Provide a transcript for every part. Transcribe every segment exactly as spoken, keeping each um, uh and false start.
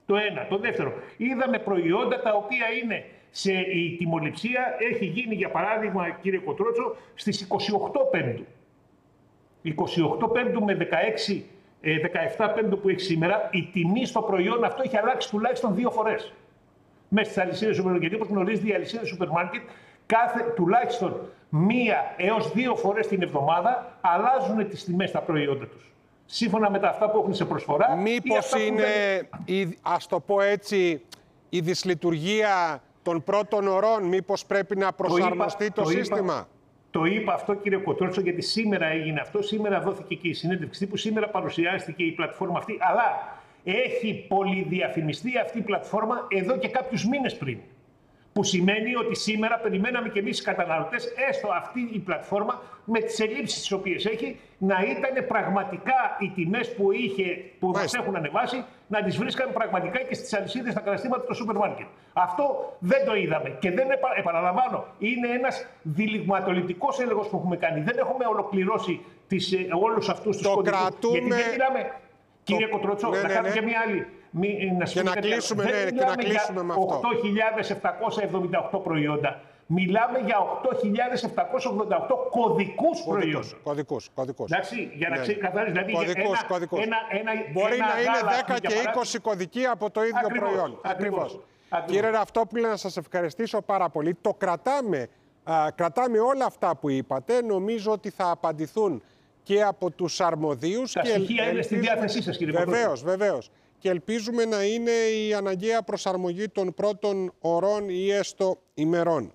Το ένα. Το δεύτερο, είδαμε προϊόντα τα οποία είναι σε η τιμοληψία, έχει γίνει για παράδειγμα, κύριε Κοτρότσο, στις είκοσι οκτώ Πέμπτου. είκοσι οκτώ Πέμπτου με δεκαέξι, δεκαεπτά Πέμπτου που έχει σήμερα, η τιμή στο προϊόν αυτό έχει αλλάξει τουλάχιστον δύο φορές. Μέσα στις αλυσίδες σούπερ μάρκετ. Γιατί όπως γνωρίζετε, οι αλυσίδες σούπερ μάρκετ κάθε τουλάχιστον μία έως δύο φορές την εβδομάδα αλλάζουν τις τιμές στα προϊόντα τους. Σύμφωνα με τα αυτά που έχουν σε προσφορά. Μήπως είναι, δεν... η, ας το πω έτσι, η δυσλειτουργία των πρώτων ωρών, μήπως πρέπει να προσαρμοστεί το, είπα, το, το σύστημα. Είπα, το είπα αυτό, κύριε Κοτρότσο, γιατί σήμερα έγινε αυτό. Σήμερα δόθηκε και η συνέντευξη που σήμερα παρουσιάστηκε η πλατφόρμα αυτή. Αλλά έχει πολυδιαφημιστεί αυτή η πλατφόρμα εδώ και κάποιους μήνες πριν. Που σημαίνει ότι σήμερα περιμέναμε και εμείς οι καταναλωτές, έστω αυτή η πλατφόρμα, με τις ελλείψεις τις οποίες έχει, να ήταν πραγματικά οι τιμές που, είχε, που μας έχουν ανεβάσει, να τις βρίσκαμε πραγματικά και στις αλυσίδες, στα καταστήματα του σούπερ μάρκετ. Αυτό δεν το είδαμε. Και δεν επα, επαναλαμβάνω, είναι ένας διλιγματοληπτικός έλεγχος που έχουμε κάνει. Δεν έχουμε ολοκληρώσει τις, όλους αυτούς τους κωδικούς. Κρατούμε... Γιατί δεν μιλάμε, κύριε Κοτρότσο, ναι, να ναι, κάνουμε ναι. και μία άλλη. Μη, να και, να κλείσουμε, ναι, και να κλείσουμε με αυτό. οκτώ χιλιάδες επτακόσια εβδομήντα οκτώ προϊόντα. Μιλάμε για οκτώ χιλιάδες επτακόσια ογδόντα οκτώ κωδικούς προϊόντων. Κωδικούς, κωδικούς. Εντάξει, για να ναι. ξεκαθαρίσει. Δηλαδή, κωδικούς, ένα, κωδικούς. Ένα, ένα, Μπορεί ένα να είναι γάλα, δέκα και είκοσι κωδικοί από το ίδιο ακριβώς, προϊόν. Ακριβώς. Ακριβώς. Κύριε Ραυτόπουλε, να σας ευχαριστήσω πάρα πολύ. Το κρατάμε, α, κρατάμε όλα αυτά που είπατε. Νομίζω ότι θα απαντηθούν και από τους αρμοδίους. Τα και στοιχεία ελ... είναι στη διάθεσή σας, κύριε Κοτρότσο. Βεβαίως, βεβαίως. Και ελπίζουμε να είναι η αναγκαία προσαρμογή των πρώτων ωρών ή έστω ημερών.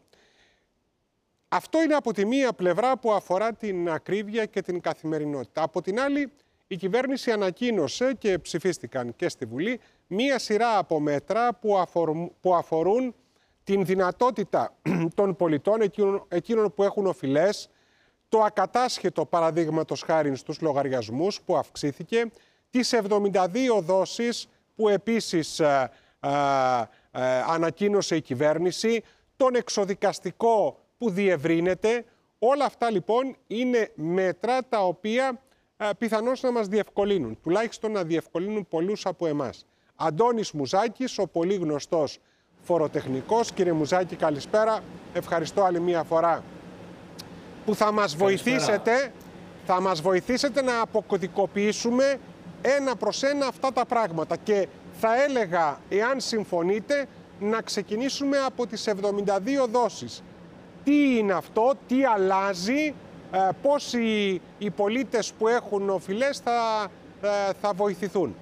Αυτό είναι από τη μία πλευρά που αφορά την ακρίβεια και την καθημερινότητα. Από την άλλη, η κυβέρνηση ανακοίνωσε και ψηφίστηκαν και στη Βουλή μία σειρά από μέτρα που αφορούν, που αφορούν την δυνατότητα των πολιτών, εκείνων, εκείνων που έχουν οφειλές, το ακατάσχετο παραδείγματος χάριν στους λογαριασμούς που αυξήθηκε, τις εβδομήντα δύο δόσεις που επίσης α, α, α, ανακοίνωσε η κυβέρνηση, τον εξοδικαστικό που διευρύνεται. Όλα αυτά λοιπόν είναι μέτρα τα οποία α, πιθανώς να μας διευκολύνουν, τουλάχιστον να διευκολύνουν πολλούς από εμάς. Αντώνης Μουζάκης, ο πολύ γνωστός φοροτεχνικός. Κύριε Μουζάκη, καλησπέρα. Ευχαριστώ άλλη μία φορά που θα μας βοηθήσετε, θα μας βοηθήσετε να αποκωδικοποιήσουμε ένα προς ένα αυτά τα πράγματα. Και θα έλεγα, εάν συμφωνείτε, να ξεκινήσουμε από τις εβδομήντα δύο δόσεις. Τι είναι αυτό, τι αλλάζει, πώς οι, οι πολίτες που έχουν οφειλές θα, θα βοηθηθούν.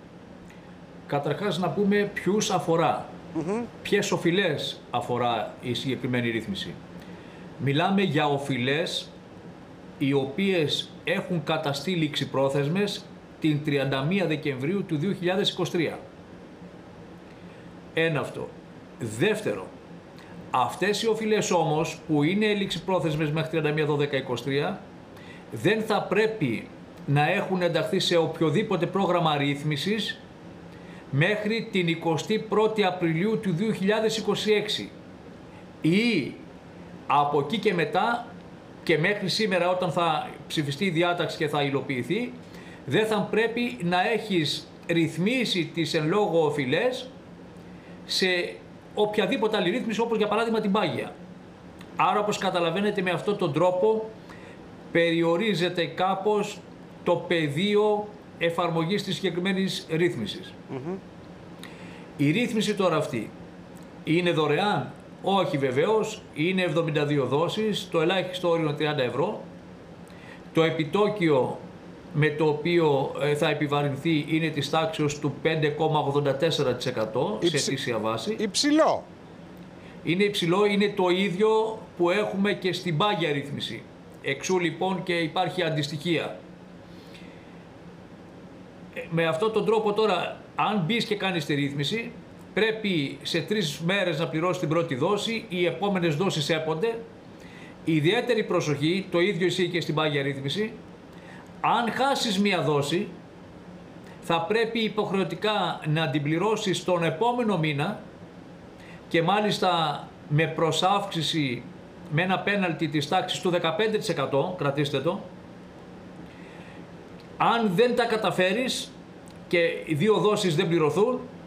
Καταρχάς να πούμε ποιους αφορά, Mm-hmm. ποιες οφειλές αφορά η συγκεκριμένη ρύθμιση. Μιλάμε για οφειλές οι οποίες έχουν καταστεί ληξιπρόθεσμες την τριάντα μία Δεκεμβρίου του δύο χιλιάδες είκοσι τρία. Ένα αυτό. Δεύτερο, αυτές οι οφειλές όμως που είναι ληξιπρόθεσμες μέχρι τριάντα μία Δεκεμβρίου είκοσι τρία δεν θα πρέπει να έχουν ενταχθεί σε οποιοδήποτε πρόγραμμα ρύθμισης μέχρι την εικοστή πρώτη Απριλίου του δύο χιλιάδες είκοσι έξι ή από εκεί και μετά και μέχρι σήμερα, όταν θα ψηφιστεί η διάταξη και θα υλοποιηθεί, δεν θα πρέπει να έχεις ρυθμίσει τις εν λόγω οφειλές σε οποιαδήποτε άλλη ρύθμιση, όπως για παράδειγμα την πάγια. Άρα, όπως καταλαβαίνετε, με αυτόν τον τρόπο περιορίζεται κάπως το πεδίο εφαρμογής της συγκεκριμένης ρύθμισης. Mm-hmm. Η ρύθμιση τώρα αυτή είναι δωρεάν? Όχι βεβαίως, είναι εβδομήντα δύο δόσεις, το ελάχιστο όριο είναι τριάντα ευρώ. Το επιτόκιο με το οποίο θα επιβαρυνθεί είναι της τάξης του πέντε κόμμα ογδόντα τέσσερα τοις εκατό σε ετήσια βάση. Υψηλό. Είναι υψηλό, είναι το ίδιο που έχουμε και στην πάγια ρύθμιση. Εξού λοιπόν και υπάρχει αντιστοιχεία. Με αυτόν τον τρόπο τώρα, αν μπεις και κάνεις τη ρύθμιση, πρέπει σε τρεις μέρες να πληρώσεις την πρώτη δόση, οι επόμενες δόσεις έπονται. Ιδιαίτερη προσοχή, το ίδιο ισχύει και στην πάγια ρύθμιση. Αν χάσεις μία δόση, θα πρέπει υποχρεωτικά να την πληρώσεις τον επόμενο μήνα και μάλιστα με προσάυξηση, με ένα πέναλτι της τάξης του δεκαπέντε τοις εκατό, κρατήστε το. Αν δεν τα καταφέρεις και οι δύο δόσεις δεν πληρωθούν,